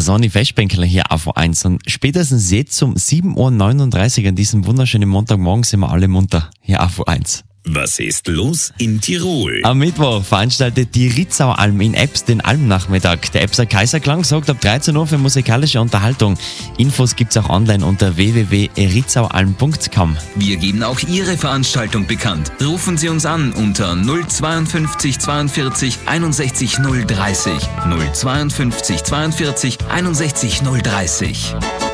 Sonny Festbänkler hier auf A1. Und spätestens jetzt um 7.39 Uhr an diesem wunderschönen Montagmorgen sind wir alle munter hier auf A1. Was ist los in Tirol? Am Mittwoch veranstaltet die Ritzauer Alm in Ebbs den Almnachmittag. Der Ebbser Kaiserklang sorgt ab 13 Uhr für musikalische Unterhaltung. Infos gibt's auch online unter www.ritzaualm.com. Wir geben auch Ihre Veranstaltung bekannt. Rufen Sie uns an unter 052 42 61 030. 052 42 61 030.